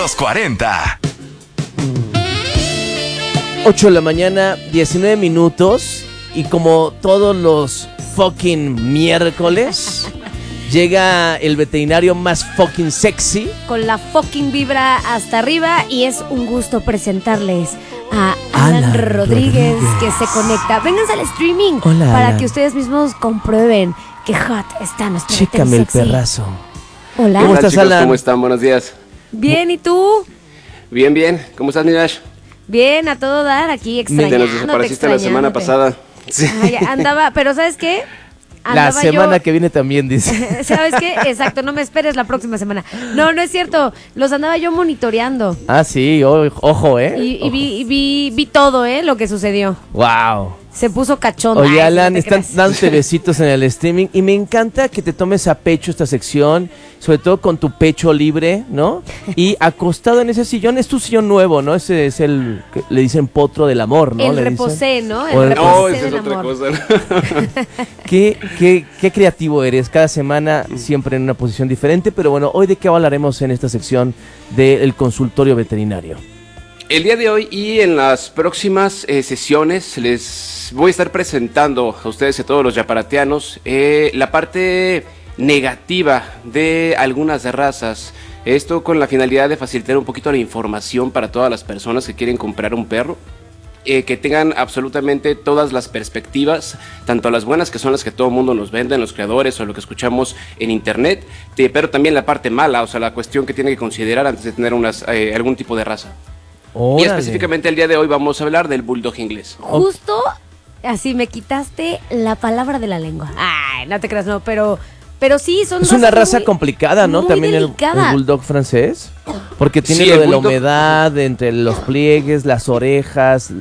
Los 40. 8 de la mañana, 19 minutos. Y como todos los fucking miércoles, llega el veterinario más fucking sexy. Con la fucking vibra hasta arriba. Y es un gusto presentarles a Alan Rodríguez, que se conecta. Vénganse al streaming. Hola, para Alan. que ustedes mismos comprueben que hot está nuestro Chécame el veterinario sexy. perrazo. Hola. ¿Cómo Hola, estás, chicos? Alan? ¿Cómo están? Buenos días. Bien, ¿y tú? Bien, bien. ¿Cómo estás, Mirash? Bien, a todo dar, aquí Te extrañándote. nos desapareciste la semana pasada. Sí. Ay, andaba, pero ¿sabes qué? La semana que viene también, dice. ¿Sabes qué? Exacto, no me esperes la próxima semana. No, no es cierto. Los andaba yo monitoreando. Ah, sí, ojo, Y vi todo, lo que sucedió. Wow. Se puso cachondo. Oye, Ay, Alan, no te están creas. dándote besitos en el streaming y me encanta que te tomes a pecho esta sección, sobre todo con tu pecho libre, ¿no? Y acostado en ese sillón, es tu sillón nuevo, ¿no? Ese es el que le dicen potro del amor, ¿no? El Le reposé, ¿no? O el El No, reposé esa es del otra amor. cosa. ¿Qué creativo eres? Cada semana siempre en una posición diferente, pero bueno, hoy de qué hablaremos en esta sección del consultorio veterinario. El día de hoy y en las próximas sesiones les voy a estar presentando a ustedes y a todos los yaparatianos la parte negativa de algunas razas. Esto con la finalidad de facilitar un poquito la información para todas las personas que quieren comprar un perro. Que tengan absolutamente todas las perspectivas, tanto las buenas, que son las que todo el mundo nos vende, los creadores o lo que escuchamos en internet, pero también la parte mala, o sea, la cuestión que tiene que considerar antes de tener algún tipo de raza. Y Órale. específicamente el día de hoy vamos a hablar del bulldog inglés. Justo así me quitaste la palabra de la lengua. Ay, no te creas, no, pero sí, son Es una raza muy- complicada, ¿no? muy También el delicada. bulldog francés. Porque tiene Sí, lo el de la bulldog- humedad, entre los pliegues, las orejas,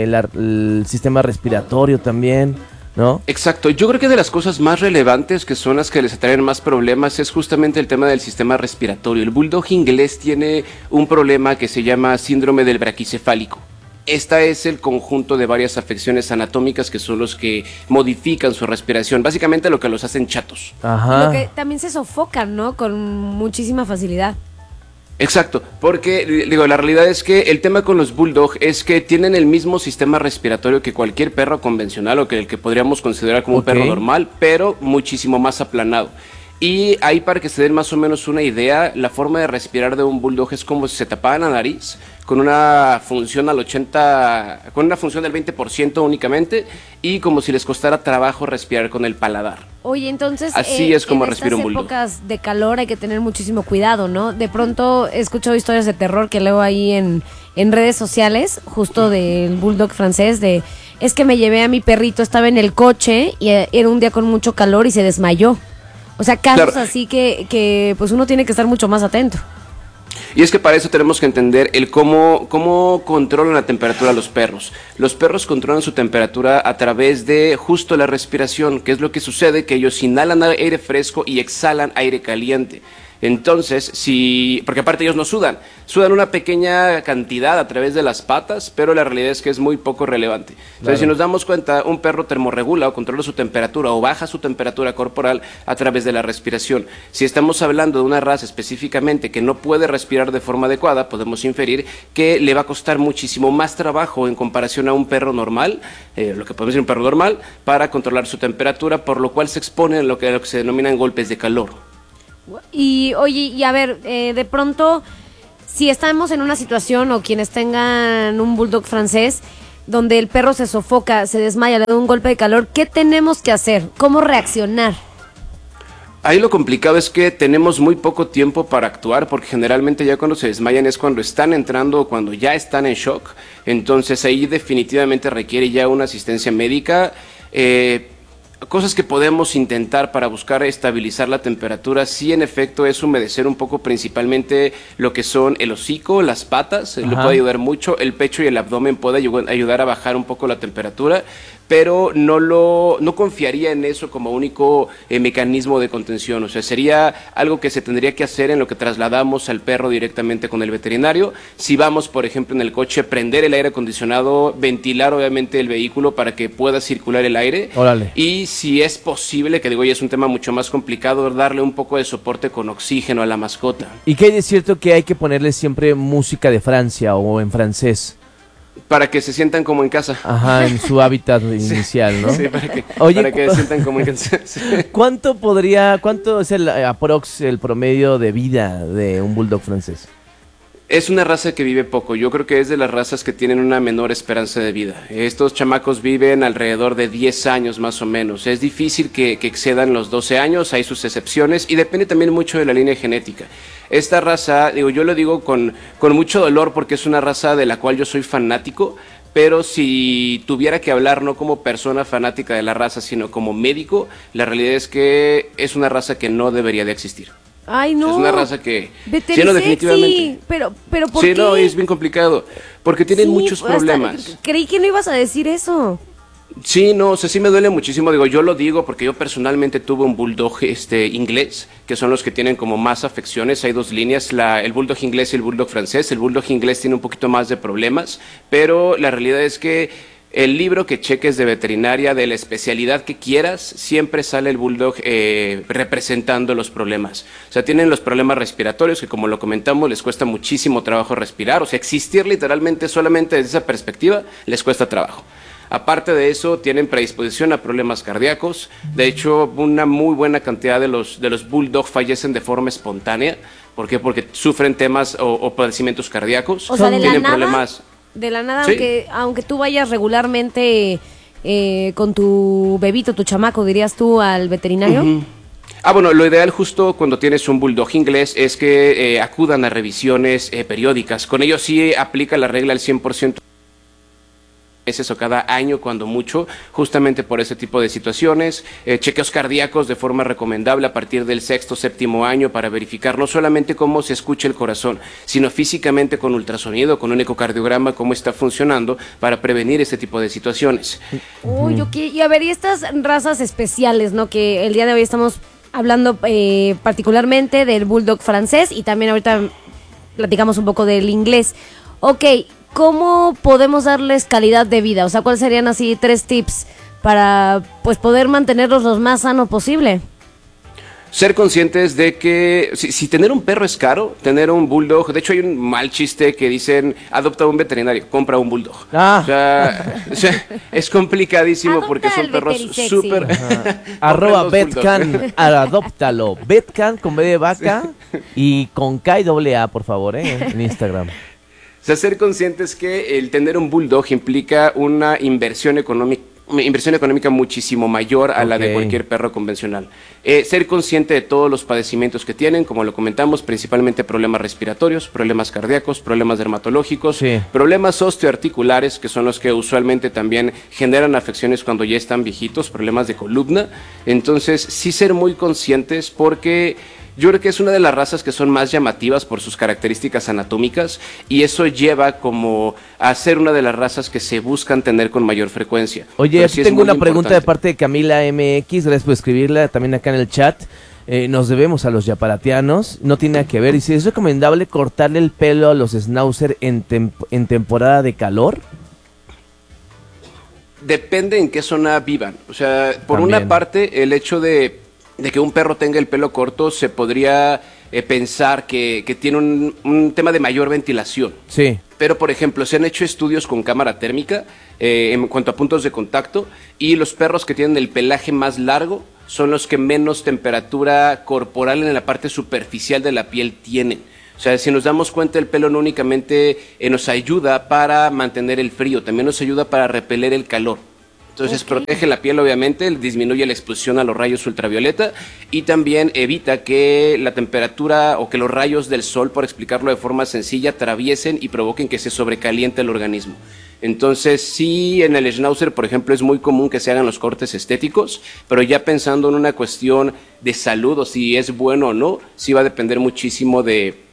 el sistema respiratorio también, ¿no? Exacto, yo creo que de las cosas más relevantes que son las que les traen más problemas es justamente el tema del sistema respiratorio. El bulldog inglés tiene un problema que se llama síndrome del braquicefálico. Esta es el conjunto de varias afecciones anatómicas que son los que modifican su respiración, básicamente lo que los hacen chatos. Ajá. Lo que también se sofocan, ¿no? Con muchísima facilidad. Exacto, porque digo, la realidad es que el tema con los bulldog es que tienen el mismo sistema respiratorio que cualquier perro convencional o que el que podríamos considerar como un Ok. perro normal, pero muchísimo más aplanado. Y ahí, para que se den más o menos una idea, la forma de respirar de un bulldog es como si se taparan la nariz con una función con una función del 20% únicamente, y como si les costara trabajo respirar con el paladar. Oye, entonces Así es como en respira un bulldog. estas épocas de calor hay que tener muchísimo cuidado, ¿no? De pronto he escuchado historias de terror que leo ahí en redes sociales, justo del bulldog francés, es que me llevé a mi perrito, estaba en el coche y era un día con mucho calor y se desmayó. O sea, casos Claro. así que pues uno tiene que estar mucho más atento. Y es que para eso tenemos que entender el cómo controlan la temperatura los perros. Los perros controlan su temperatura a través de justo la respiración, que es lo que sucede, que ellos inhalan aire fresco y exhalan aire caliente. Entonces, porque aparte ellos no sudan una pequeña cantidad a través de las patas, pero la realidad es que es muy poco relevante. Entonces, Claro. si nos damos cuenta, un perro termorregula o controla su temperatura o baja su temperatura corporal a través de la respiración. Si estamos hablando de una raza específicamente que no puede respirar de forma adecuada, podemos inferir que le va a costar muchísimo más trabajo en comparación a un perro normal, lo que podemos decir un perro normal, para controlar su temperatura, por lo cual se expone a lo que se denominan golpes de calor. Y oye, y a ver, de pronto, si estamos en una situación o quienes tengan un bulldog francés donde el perro se sofoca, se desmaya, le da un golpe de calor, ¿qué tenemos que hacer? ¿Cómo reaccionar? Ahí lo complicado es que tenemos muy poco tiempo para actuar, porque generalmente ya cuando se desmayan es cuando están entrando o cuando ya están en shock. Entonces ahí definitivamente requiere ya una asistencia médica. Cosas que podemos intentar para buscar estabilizar la temperatura, sí, en efecto, es humedecer un poco, principalmente lo que son el hocico, las patas, le Ajá. puede ayudar mucho, el pecho y el abdomen puede ayudar a bajar un poco la temperatura, pero no confiaría en eso como único mecanismo de contención. O sea, sería algo que se tendría que hacer en lo que trasladamos al perro directamente con el veterinario. Si vamos, por ejemplo, en el coche, prender el aire acondicionado, ventilar obviamente el vehículo para que pueda circular el aire. Órale. Y si es posible, que digo, ya es un tema mucho más complicado, darle un poco de soporte con oxígeno a la mascota. ¿Y qué hay de cierto que hay que ponerle siempre música de Francia o en francés? Para que se sientan como en casa. Ajá, en su hábitat inicial, ¿no? Sí, Oye, para que se sientan como en casa. Sí. ¿Cuánto es el aprox, el promedio de vida de un bulldog francés? Es una raza que vive poco. Yo creo que es de las razas que tienen una menor esperanza de vida. Estos chamacos viven alrededor de 10 años más o menos. Es difícil que excedan los 12 años, hay sus excepciones y depende también mucho de la línea genética. Esta raza, yo lo digo con mucho dolor porque es una raza de la cual yo soy fanático, pero si tuviera que hablar no como persona fanática de la raza, sino como médico, la realidad es que es una raza que no debería de existir. Ay, no. Es una raza que... Sí, no, definitivamente. Pero ¿por qué? Sí, no, es bien complicado. Porque tienen muchos problemas. Creí que no ibas a decir eso. Sí, no, o sea, sí me duele muchísimo. Yo lo digo porque yo personalmente tuve un bulldog inglés, que son los que tienen como más afecciones. Hay dos líneas, el bulldog inglés y el bulldog francés. El bulldog inglés tiene un poquito más de problemas, pero la realidad es que el libro que cheques de veterinaria, de la especialidad que quieras, siempre sale el bulldog representando los problemas. O sea, tienen los problemas respiratorios, que como lo comentamos, les cuesta muchísimo trabajo respirar. O sea, existir literalmente solamente desde esa perspectiva les cuesta trabajo. Aparte de eso, tienen predisposición a problemas cardíacos. De hecho, una muy buena cantidad de los bulldog fallecen de forma espontánea. ¿Por qué? Porque sufren temas o padecimientos cardíacos. O sea, de tienen la nada, problemas. De la nada, Sí. aunque tú vayas regularmente con tu bebito, tu chamaco, dirías tú, al veterinario. Uh-huh. Bueno, lo ideal justo cuando tienes un bulldog inglés es que acudan a revisiones periódicas. Con ellos sí aplica la regla al 100%. Meses o cada año cuando mucho, justamente por ese tipo de situaciones, chequeos cardíacos de forma recomendable a partir del 6º, 7º año para verificar no solamente cómo se escucha el corazón, sino físicamente con ultrasonido, con un ecocardiograma, cómo está funcionando para prevenir este tipo de situaciones. Uy, ok. Y a ver, y estas razas especiales, ¿no? Que el día de hoy estamos hablando particularmente del bulldog francés y también ahorita platicamos un poco del inglés. Ok, ¿cómo podemos darles calidad de vida? O sea, ¿cuáles serían así 3 tips para pues poder mantenerlos lo más sano posible? Ser conscientes de que si tener un perro es caro, tener un bulldog, de hecho hay un mal chiste que dicen, adopta un veterinario, compra un bulldog. O sea, es complicadísimo Adopta porque son perros súper... @Betcan, adóptalo. Betcan con B de vaca y con K y doble A, por favor, en Instagram. O sea, ser conscientes que el tener un bulldog implica una inversión económica muchísimo mayor a la de cualquier perro convencional. Ser consciente de todos los padecimientos que tienen, como lo comentamos, principalmente problemas respiratorios, problemas cardíacos, problemas dermatológicos, problemas osteoarticulares, que son los que usualmente también generan afecciones cuando ya están viejitos, problemas de columna. Entonces, sí ser muy conscientes porque... yo creo que es una de las razas que son más llamativas por sus características anatómicas y eso lleva como a ser una de las razas que se buscan tener con mayor frecuencia. Oye, aquí tengo una pregunta de parte de Camila MX, gracias por escribirla también acá en el chat. Nos debemos a los yaparatianos, no tiene nada que ver. Dice, ¿es recomendable cortarle el pelo a los schnauzer en temporada de calor? Depende en qué zona vivan. O sea, por una parte, el hecho de que un perro tenga el pelo corto, se podría pensar que tiene un tema de mayor ventilación. Sí. Pero, por ejemplo, se han hecho estudios con cámara térmica en cuanto a puntos de contacto y los perros que tienen el pelaje más largo son los que menos temperatura corporal en la parte superficial de la piel tienen. O sea, si nos damos cuenta, el pelo no únicamente nos ayuda para mantener el frío, también nos ayuda para repeler el calor. Entonces protege la piel, obviamente, disminuye la exposición a los rayos ultravioleta y también evita que la temperatura o que los rayos del sol, por explicarlo de forma sencilla, atraviesen y provoquen que se sobrecaliente el organismo. Entonces, sí, en el schnauzer, por ejemplo, es muy común que se hagan los cortes estéticos, pero ya pensando en una cuestión de salud o si es bueno o no, sí va a depender muchísimo de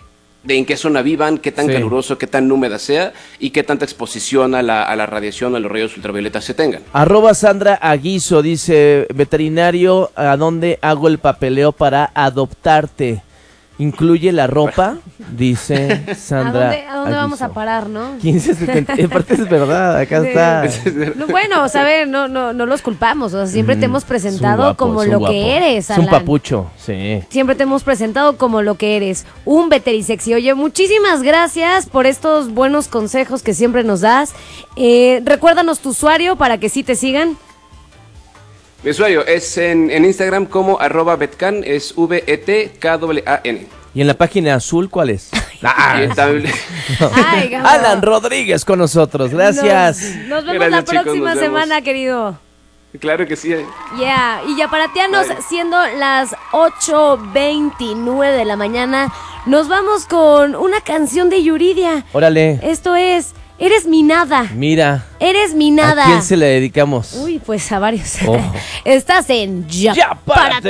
de en qué zona vivan, qué tan caluroso, qué tan húmeda sea y qué tanta exposición a la radiación, a los rayos ultravioletas se tengan. @Sandra Aguizo dice, veterinario, ¿a dónde hago el papeleo para adoptarte? ¿Incluye la ropa? Dice Sandra. ¿A dónde vamos a parar, no? 1570. Aparte es verdad, acá está. No, bueno, o sea, a ver, no los culpamos. O sea, siempre te hemos presentado como lo que eres, Es un Alan. papucho, sí. Siempre te hemos presentado como lo que eres, un veterisexy. Oye, muchísimas gracias por estos buenos consejos que siempre nos das. Recuérdanos tu usuario para que sí te sigan. Mi usuario es en Instagram como @betcan, es VETKAN. ¿Y en la página azul cuál es? Ay, Gabo. Alan Rodríguez con nosotros, gracias. Nos vemos Gracias, la chicos, próxima nos vemos. semana, querido. Claro que sí. Yeah, y ya para Tianos, Bye. siendo las 8:29 de la mañana, nos vamos con una canción de Yuridia. Órale, Esto es Eres mi nada. mira. Eres mi nada. ¿A quién se le dedicamos? Uy, pues a varios. Ojo. Estás en Ya, Ya, párate.